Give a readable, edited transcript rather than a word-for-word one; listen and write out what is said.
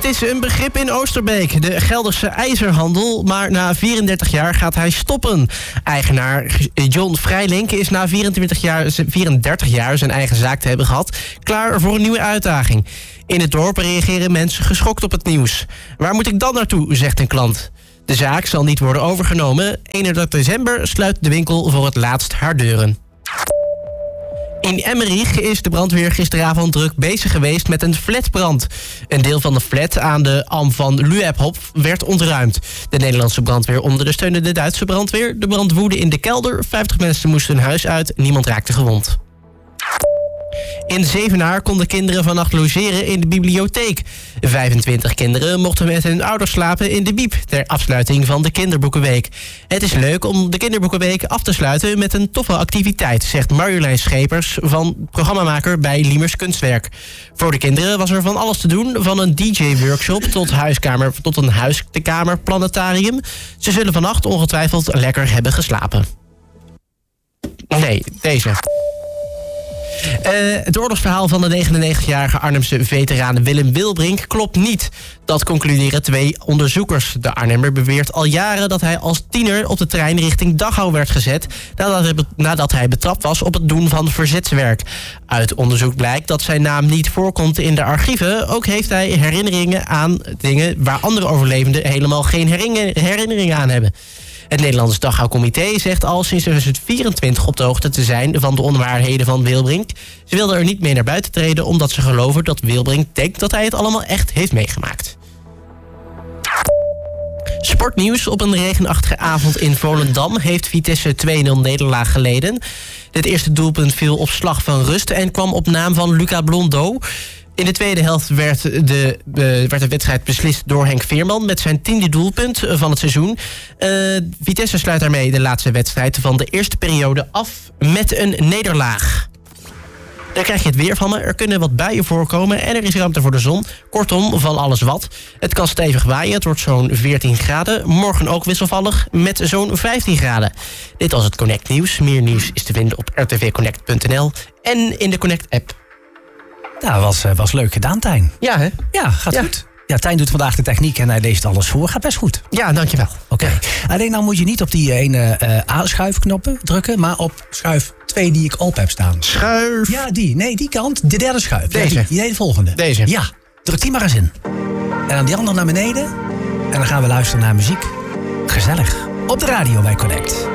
Het is een begrip in Oosterbeek, de Gelderse ijzerhandel. Maar na 34 jaar gaat hij stoppen. Eigenaar John Vrijlink is na 34 jaar zijn eigen zaak te hebben gehad klaar voor een nieuwe uitdaging. In het dorp reageren mensen geschokt op het nieuws. Waar moet ik dan naartoe, zegt een klant. De zaak zal niet worden overgenomen. 31 december sluit de winkel voor het laatst haar deuren. In Emmerich is de brandweer gisteravond druk bezig geweest met een flatbrand. Een deel van de flat aan de Am van Luebhof werd ontruimd. De Nederlandse brandweer ondersteunde de Duitse brandweer. De brand woedde in de kelder. 50 mensen moesten hun huis uit. Niemand raakte gewond. In Zevenaar konden kinderen vannacht logeren in de bibliotheek. 25 kinderen mochten met hun ouders slapen in de bieb ter afsluiting van de kinderboekenweek. Het is leuk om de kinderboekenweek af te sluiten met een toffe activiteit, zegt Marjolein Schepers, programmamaker bij Liemers Kunstwerk. Voor de kinderen was er van alles te doen, van een DJ-workshop tot een huiskamer planetarium. Ze zullen vannacht ongetwijfeld lekker hebben geslapen. Nee, deze. Het oorlogsverhaal van de 99-jarige Arnhemse veteraan Willem Wilbrink klopt niet. Dat concluderen 2 onderzoekers. De Arnhemmer beweert al jaren dat hij als tiener op de trein richting Dachau werd gezet nadat hij betrapt was op het doen van verzetswerk. Uit onderzoek blijkt dat zijn naam niet voorkomt in de archieven. Ook heeft hij herinneringen aan dingen waar andere overlevenden helemaal geen herinneringen aan hebben. Het Nederlands Dachau-comité zegt al sinds 2024 op de hoogte te zijn van de onwaarheden van Wilbrink. Ze wilden er niet mee naar buiten treden omdat ze geloven dat Wilbrink denkt dat hij het allemaal echt heeft meegemaakt. Sportnieuws. Op een regenachtige avond in Volendam heeft Vitesse 2-0 nederlaag geleden. Het eerste doelpunt viel op slag van rust en kwam op naam van Luca Blondeau. In de tweede helft werd de wedstrijd beslist door Henk Veerman met zijn 10e doelpunt van het seizoen. Vitesse sluit daarmee de laatste wedstrijd van de eerste periode af met een nederlaag. Dan krijg je het weer van me. Er kunnen wat buien voorkomen en er is ruimte voor de zon. Kortom, van alles wat. Het kan stevig waaien, het wordt zo'n 14 graden. Morgen ook wisselvallig met zo'n 15 graden. Dit was het Connect Nieuws. Meer nieuws is te vinden op rtvconnect.nl en in de Connect-app. Nou, was leuk gedaan, Tijn. Ja, hè? Ja, gaat goed. Ja, Tijn doet vandaag de techniek en hij leest alles voor. Gaat best goed. Ja, dankjewel. Oké. Alleen nou moet je niet op die ene A-schuifknoppen drukken, maar op schuif 2 die ik open heb staan. Schuif. Ja, die. Nee, die kant. De derde schuif. Deze. Ja, de volgende. Deze. Ja, druk die maar eens in. En dan die andere naar beneden. En dan gaan we luisteren naar muziek. Gezellig. Op de radio bij Connect.